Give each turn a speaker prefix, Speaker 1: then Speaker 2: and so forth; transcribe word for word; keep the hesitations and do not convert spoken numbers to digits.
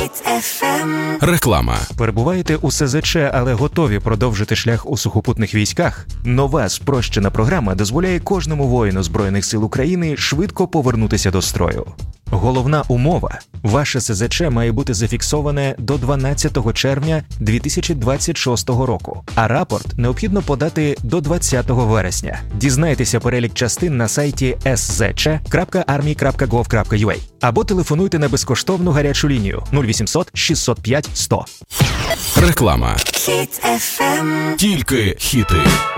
Speaker 1: Хіт еф ем.
Speaker 2: Реклама.
Speaker 3: Перебуваєте у ес зет че, але готові продовжити шлях у сухопутних військах? Нова спрощена програма дозволяє кожному воїну Збройних сил України швидко повернутися до строю. Головна умова – ваше ес зет че має бути зафіксоване до дванадцятого червня дві тисячі двадцять шостого року, а рапорт необхідно подати до двадцятого вересня. Дізнайтеся перелік частин на сайті ес зет че крапка армія крапка гов крапка ю а або телефонуйте на безкоштовну гарячу лінію нуль вісімсот шістсот п'ять сто.
Speaker 2: Реклама.
Speaker 1: Хіт еф ем.
Speaker 2: Тільки хіти.